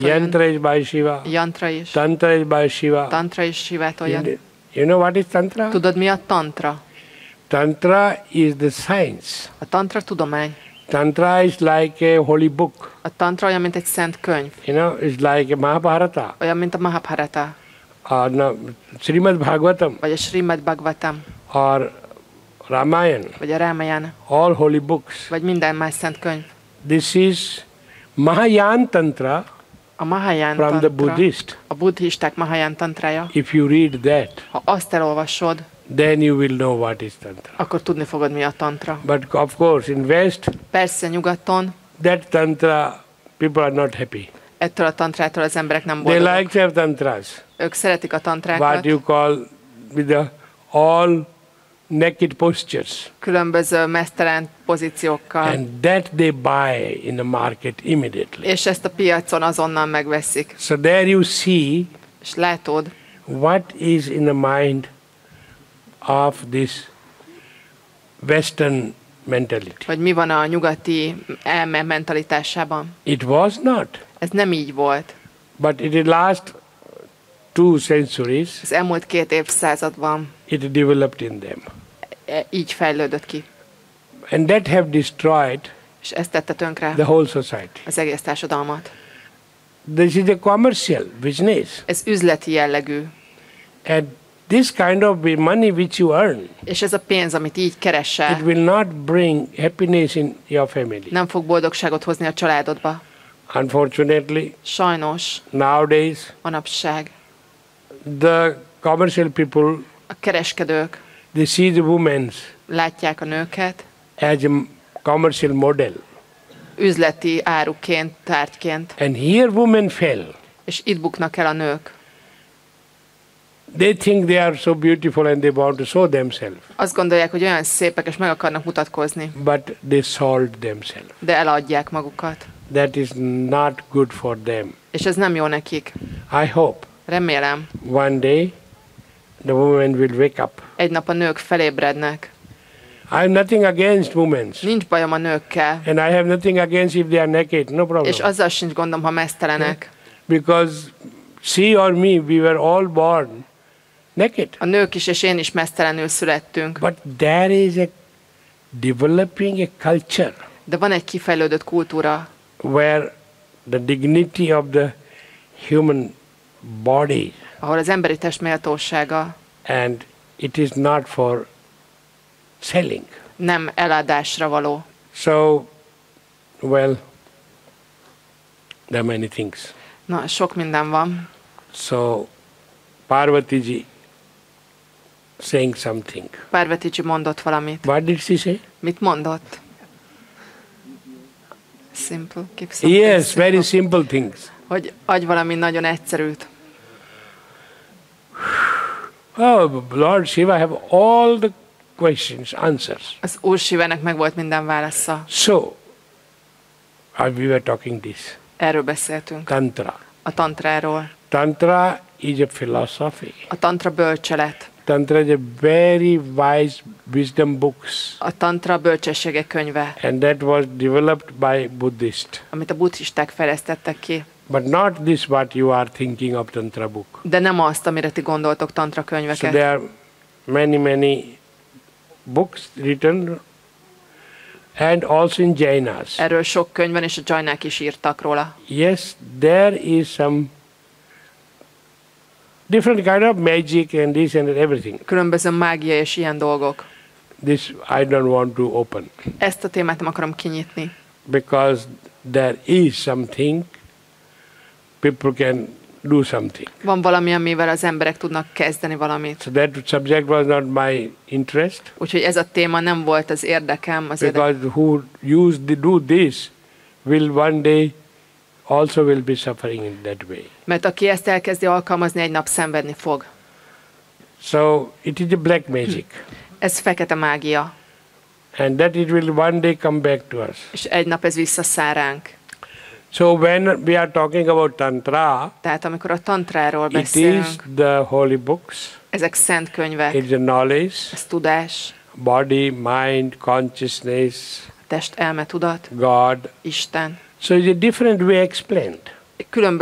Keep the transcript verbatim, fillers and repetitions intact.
Yantra is by Shiva. Yantra is. Tantra is by Shiva. Tantra is Shivától jön. You know what is Tantra? Tudod, mi a tantra? Tantra is the science. A tantra tudomány. Tantra is like a holy book. A tantra olyan, mint egy szent könyv. You know, it's like a Mahabharata. Olyan, mint a Mahabharata. Or no, Srimad Bhagavatam. Vagy a Srimad Bhagavatam. Or Ramayana. Vagy a Ramayana. All holy books. Vagy minden más szent könyv. This is Mahayana Tantra. A Mahayana from tantra. the Buddhist. A buddhisták Mahayana tantrája. If you read that, ha azt elolvasod, then you will know what is Tantra. Akkor tudni fogod, mi a tantra. But of course, in West, persze nyugaton, that Tantra, people are not happy. Ettől a tantrától az emberek nem boldogok. boldogok. They like to have tantras. Ők szeretik a tantrákat. What you call with the all naked postures. Különböző meztelen pozíciókkal. And that they buy in the market immediately. És ezt a piacon azonnal megveszik. So there you see, és látod, what is in the mind of this Western mentality. Hogy mi van a nyugati elme mentalitásában. It was not. Ez nem így volt. But in the last two centuries, az elmúlt két évszázadban it developed in them. Így fejlődött ki. And that have destroyed és ezt tette tönkre the whole society. Az egész társadalmat. This is a commercial business. Ez üzleti jellegű. And this kind of money which you earn, és ez a pénz, amit így keresel, it will not bring happiness in your family. Nem fog boldogságot hozni a családodba. Unfortunately, sajnos, nowadays, manapság, the commercial people, a kereskedők, they see the women, látják a nőket, as a commercial model. Üzleti áruként, tárgyként. And here women fail. És itt buknak el a nők. They think they are so beautiful and they want to show themselves. Azt gondolják, hogy olyan szépek és meg akarnak mutatkozni. But they sold themselves. De eladják magukat. That is not good for them. És ez nem jó nekik. I hope. Remélem. One day the women will wake up. Egy nap a nők felébrednek. I have nothing against women. Nincs bajom a nőkkel. And I have nothing against if they are naked. No problem. És azzal sincs gondom, ha meztelenek. Because she or me, we were all born naked. A nők is és én is meztelenül születtünk. But there is a developing a culture. De van egy kifejlődött kultúra. Where the dignity of the human body. Ahol az emberi test méltósága. And it is not for selling. Nem eladásra való. So, well, there are many things. Na, sok minden van. So, Parvatiji saying something. Parvatiji mondott valamit. What did she say? Mit mondott? Simple. Keep something Yes, simple. very simple things. Hogy adj valami nagyon egyszerűt. Oh, Lord Shiva have all the questions, answers. Az Úr Sivának meg volt minden válasza. So, uh, we were talking this. Erről beszéltünk. Tantra. A tantráról. Tantra is a philosophy. A tantra bölcselet. Tantra is a very wise wisdom books. A tantra bölcsességek könyve. And that was developed by Buddhists. Amit a buddhisták fejlesztettek ki. But not this what you are thinking of Tantra book. De nem azt, amire ti gondoltok tantra könyveket. So there are many, many books written and also in Jainas. Erről sok könyv van, és a jainák is írtak róla. Yes, there is some different kind of magic and this and everything. Különböző mágia és ilyen dolgok. This I don't want to open. Ezt a témát nem akarom kinyitni. Because there is something people can do something. Van valami, amivel az emberek tudnak kezdeni valamit. So that subject was not my interest. Úgyhogy ez a téma nem volt az érdekem. Az Because érdek... who use the, do this will one day also will be suffering in that way. Mert aki ezt elkezdi alkalmazni, egy nap szenvedni fog. So it is a black magic. Ez fekete mágia. And that it will one day come back to us. És egy nap ez visszaszáll ránk. So when we are talking about Tantra, Tehát amikor a tantráról it is beszélünk, the holy books, ezek szent könyvek, it's the knowledge, ez tudás, body, mind, consciousness, test, elme, tudat, God. Isten. So it's a different way explained. Különböző